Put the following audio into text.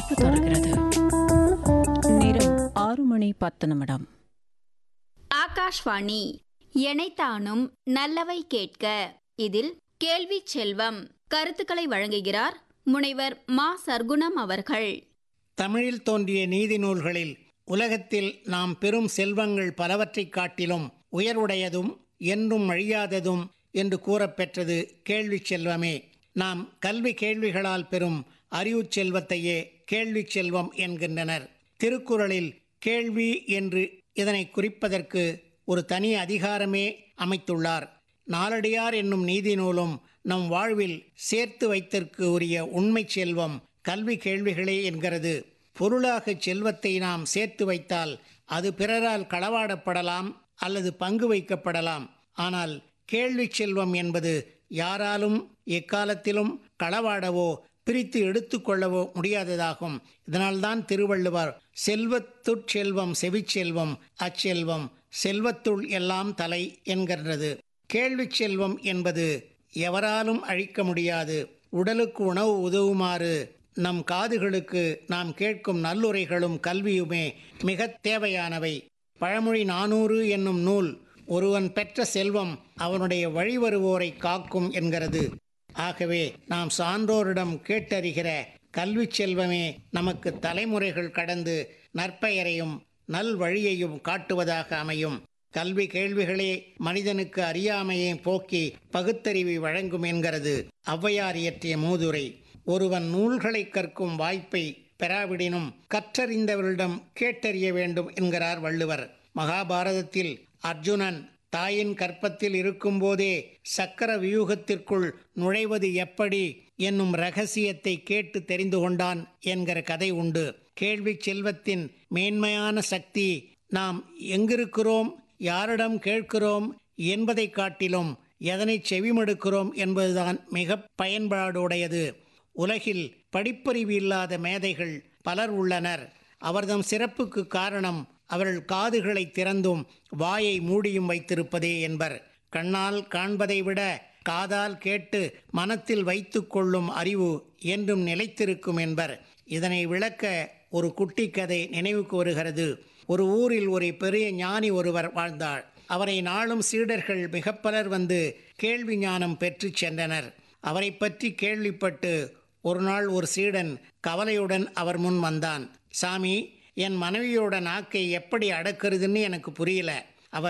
ஒலிபரப்பு தொடர்கிறது. நேரம் 6:10. ஆகாஷ்வாணி எனைத்தானும் நல்லவை கேட்க. இதில் கேள்வி செல்வம். கருத்துக்களை வழங்குகிறார் முனைவர் மா சர்க்குணம் அவர்கள். தமிழில் தோன்றிய நீதி நூல்களில் உலகத்தில் நாம் பெறும் செல்வங்கள் பலவற்றைக் காட்டிலும் உயர்வுடையதும் என்றும் அழியாததும் என்று கூறப்பெற்றது கேள்வி செல்வமே. நாம் கல்வி கேள்விகளால் பெறும் அறிவு செல்வத்தையே கேள்வி செல்வம் என்கின்றனர். திருக்குறளில் கேள்வி என்று இதனை குறிப்பதற்கு ஒரு தனி அதிகாரமே அமைத்துள்ளார். நாலடியார் என்னும் நீதி நூலும் நம் வாழ்வில் சேர்த்து வைத்திற்கு உரிய உண்மை செல்வம் கல்வி கேள்விகளே என்கிறது. பொருளாக செல்வத்தை நாம் சேர்த்து வைத்தால் அது பிறரால் களவாடப்படலாம் அல்லது பங்கு வைக்கப்படலாம். ஆனால் கேள்வி செல்வம் என்பது யாராலும் எக்காலத்திலும் களவாடவோ பிரித்து எடுத்துக்கொள்ளவோ முடியாததாகும். இதனால்தான் திருவள்ளுவர் செல்வத்துட் செல்வம் செவிச்செல்வம் அச்செல்வம் செல்வத்துள் எல்லாம் தலை என்கின்றது. கேள்வி செல்வம் என்பது எவராலும் அழிக்க முடியாது. உடலுக்கு உணவு உதவுமாறு நம் காதுகளுக்கு நாம் கேட்கும் நல்லுரைகளும் கல்வியுமே மிக தேவையானவை. பழமொழி 400 என்னும் நூல் ஒருவன் பெற்ற செல்வம் அவனுடைய வழிவருவோரை காக்கும் என்கிறது. ஆகவே நாம் சான்றோரிடம் கேட்டறிகிற கல்வி செல்வமே நமக்கு தலைமுறைகள் கடந்து நற்பெயரையும் நல் வழியையும் காட்டுவதாக அமையும். கல்வி கேள்விகளே மனிதனுக்கு அறியாமையை போக்கி பகுத்தறிவை வழங்கும் என்கிறது ஔவையார் இயற்றிய மூதுரை. ஒருவன் நூல்களை கற்கும் வாய்ப்பை பெறாவிடினும் கற்றறிந்தவரிடம் கேட்டறிய வேண்டும் என்கிறார் வள்ளுவர். மகாபாரதத்தில் அர்ஜுனன் தாயின் கற்பத்தில் இருக்கும்போதே சக்கர வியூகத்திற்குள் நுழைவது எப்படி என்னும் இரகசியத்தை கேட்டு தெரிந்து கொண்டான் என்கிற கதை உண்டு. கேள்வி செல்வத்தின் மேன்மையான சக்தி நாம் எங்கிருக்கிறோம், யாரிடம் கேட்கிறோம் என்பதை காட்டிலும் எதனை செவிமடுக்கிறோம் என்பதுதான் மிக பயன்பாடுடையது. உலகில் படிப்பறிவு இல்லாத மேதைகள் பலர் உள்ளனர். அவர்தம் சிறப்புக்கு காரணம் அவர்கள் காதுகளை திறந்தும் வாயை மூடியும் வைத்திருப்பதே என்பர். கண்ணால் காண்பதை விட காதால் கேட்டு மனத்தில் வைத்து கொள்ளும் அறிவு என்றும் நிலைத்திருக்கும் என்பர். இதனை விளக்க ஒரு குட்டி கதை நினைவுக்கு வருகிறது. ஒரு ஊரில் ஒரு பெரிய ஞானி ஒருவர் வாழ்ந்தார். அவரை நாளும் சீடர்கள் மிக பலர் வந்து கேள்வி ஞானம் பெற்று சென்றனர். அவரை பற்றி கேள்விப்பட்டு ஒரு நாள் ஒரு சீடன் கவலையுடன் அவர் முன் வந்தான். சாமி, என் மனைவியோட நாக்கை எப்படி அடக்கிறதுன்னு எனக்கு புரியல.